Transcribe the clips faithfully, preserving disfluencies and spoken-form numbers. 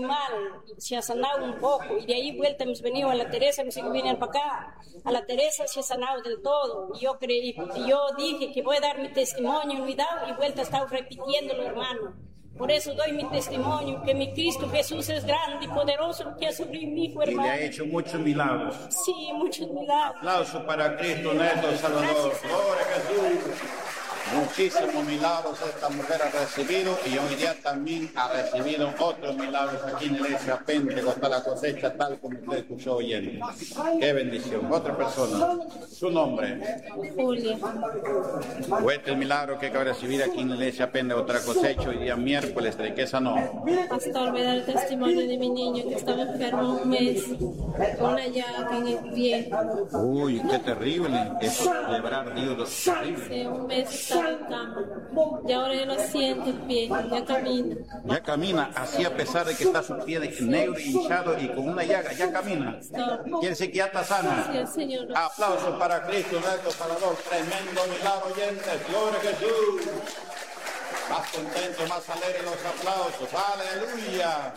mal, se ha sanado un poco, y de ahí vuelta hemos venido a la Teresa, hemos ido viniendo para acá, a la Teresa se ha sanado del todo, y yo creí, yo dije que voy a dar mi testimonio, mi dado, y vuelta he estado repitiéndolo, hermano. Por eso doy mi testimonio, que mi Cristo Jesús es grande y poderoso, que ha sobre mi hijo, hermano. Y le ha hecho muchos milagros. Sí, muchos milagros. Aplauso para Cristo nuestro Salvador. Gloria a Jesús. Muchísimos milagros esta mujer ha recibido, y hoy día también ha recibido otros milagros aquí en la iglesia Pentecostal La Cosecha, tal como usted escuchó oyendo. Qué bendición. Otra persona, su nombre. Julia. Cuente el milagro que acaba de recibir aquí en la iglesia Pentecostal La Cosecha hoy día miércoles. ¿De qué sanó? Pastor, voy a dar el testimonio de mi niño que estaba enfermo un mes con una llaga en el pie. Uy, qué terrible. Eso de quebrar Dios. Sí, un mes estaba en cama. Y ahora ya lo siente el pie, ya camina. Ya camina, así a pesar de que está su pie de negro, hinchado y con una llaga, ya camina. Quiere decir que ya está sana. Sí, el Señor. Aplausos para Cristo nuestro Salvador. Tremendo milagro, oyentes. Gloria a Jesús. Más contento, más alegre los aplausos. Aleluya.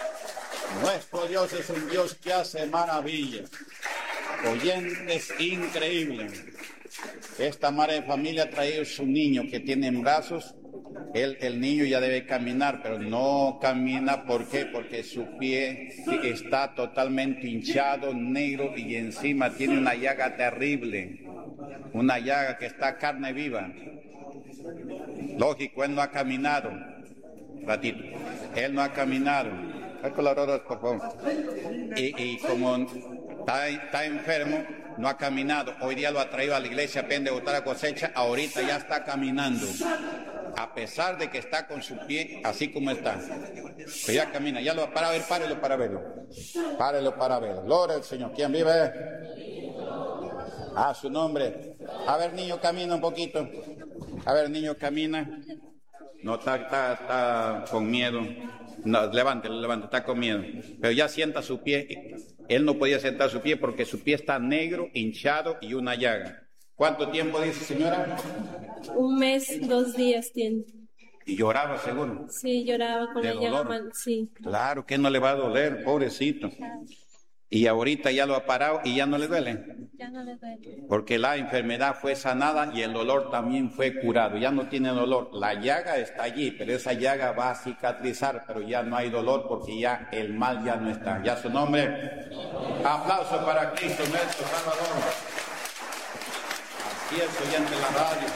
Nuestro Dios es un Dios que hace maravillas. Oyentes, increíble. Esta madre de familia ha traído su niño que tiene en brazos. El, el niño ya debe caminar, pero no camina. ¿Por qué? Porque su pie está totalmente hinchado, negro, y encima tiene una llaga terrible. Una llaga que está carne viva. Lógico, él no ha caminado. Ratito. Él no ha caminado. Hay colaboradores, por favor. Y, y como está, está enfermo, no ha caminado. Hoy día lo ha traído a la iglesia Pentecostal La Cosecha. Ahorita ya está caminando. A pesar de que está con su pie así como está. Pero ya camina. Ya lo ha parado. A ver, párelo para verlo. Párelo para verlo. Gloria al Señor. ¿Quién vive? Ah, su nombre. A ver, niño, camina un poquito. A ver, niño, camina. No, está, está, está con miedo. No, levántelo, levántelo, está con miedo. Pero ya sienta su pie. Él no podía sentar su pie porque su pie está negro, hinchado y una llaga. ¿Cuánto tiempo dice, señora? Un mes, dos días tiene. Y lloraba, seguro. Sí, lloraba con ¿De la llaga. dolor? Sí. Claro que no le va a doler, pobrecito. Y ahorita ya lo ha parado y ya no le duele. Ya no le duele. Porque la enfermedad fue sanada y el dolor también fue curado. Ya no tiene dolor. La llaga está allí, pero esa llaga va a cicatrizar, pero ya no hay dolor porque ya el mal ya no está. ¿Ya su nombre? Aplauso para Cristo nuestro Salvador. Así es, oyente de la radio.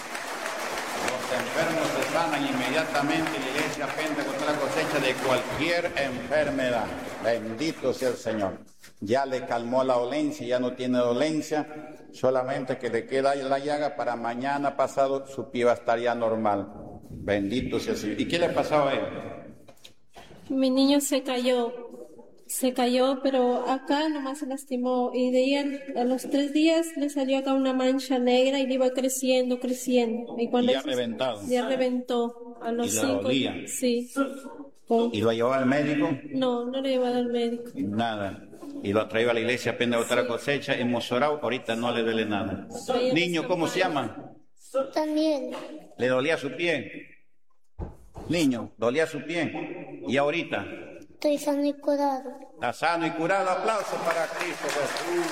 Los enfermos se sanan inmediatamente en la iglesia Pentecostal La Cosecha de cualquier enfermedad. Bendito sea el Señor. Ya le calmó la dolencia, ya no tiene dolencia, solamente que le queda la llaga. Para mañana pasado su pie va a estar ya normal. Bendito sea el Señor. ¿Y qué le pasaba a él? Mi niño se cayó, se cayó, pero acá nomás se lastimó. Y de ahí a, a los tres días le salió acá una mancha negra y le iba creciendo, creciendo. Y, cuando y ya reventado. Ya reventó. A los ¿Y la cinco, dolía? Sí. Con... ¿Y lo llevaba al médico? No, no le llevaba al médico. Nada. Y lo ha traído a la iglesia Pentecostal La Cosecha. Hemos orado, ahorita no le duele nada. Niño, ¿cómo se llama? También. ¿Le dolía su pie? Niño, dolía su pie. ¿Y ahorita? Estoy sano y curado. Está sano y curado. Aplauso para Cristo Jesús.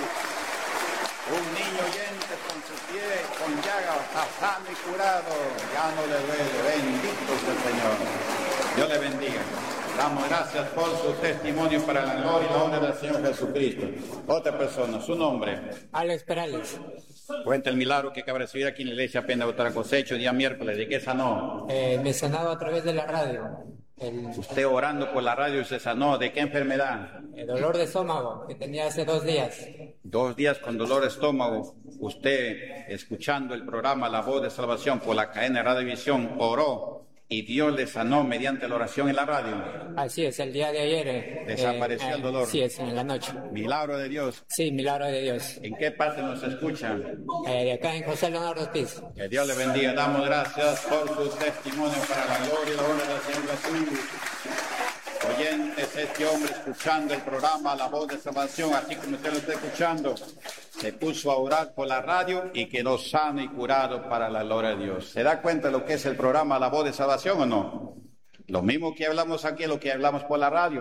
Un niño oyente con su pie, con llaga, está sano y curado. Ya no le duele. Bendito sea el Señor. Dios le bendiga. Damos gracias por su testimonio para la gloria y la honra del Señor Jesucristo. Otra persona, su nombre. Alex Perales. Cuenta el milagro que acaba de recibir aquí en la iglesia Pentecostal La Cosecha, día miércoles. ¿De qué sanó? Eh, me sanaba a través de la radio. El, Usted orando por la radio se sanó. ¿De qué enfermedad? el dolor de estómago que tenía hace dos días. Dos días con dolor de estómago. Usted, escuchando el programa La Voz de Salvación por la cadena Radiovisión, oró y Dios le sanó mediante la oración en la radio. Así es, el día de ayer. Eh, Desapareció eh, el dolor. Sí, es, en la noche. Milagro de Dios. Sí, milagro de Dios. ¿En qué parte nos escucha? Eh, de acá en José Leonardo Ortiz. Que Dios le bendiga. Damos gracias por su testimonio para la gloria y la honra del Señor Jesús. Oyentes, este hombre escuchando el programa La Voz de Salvación, así como usted lo está escuchando, se puso a orar por la radio y quedó sano y curado para la gloria de Dios. ¿Se da cuenta de lo que es el programa La Voz de Salvación o no? Lo mismo que hablamos aquí es lo que hablamos por la radio.